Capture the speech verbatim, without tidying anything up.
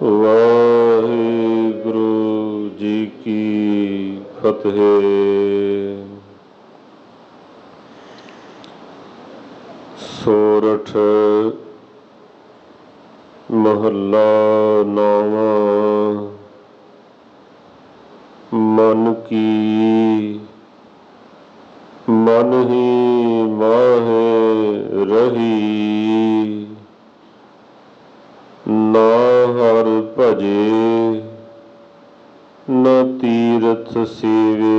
ਵਾਹਿਗੁਰੂ ਜੀ ਕੀ ਫਤਿਹ। ਸੋਰਠ ਮਹੱਲਾ ਨੌਵਾਂ। ਮਨ ਕੀ ਮਨ ਹੀ ਮਾਹੇ ਰਹੀ, ਨਾ ਹਰਿ ਭਜੇ ਨਾ ਤੀਰਥ ਸੇਵੇ।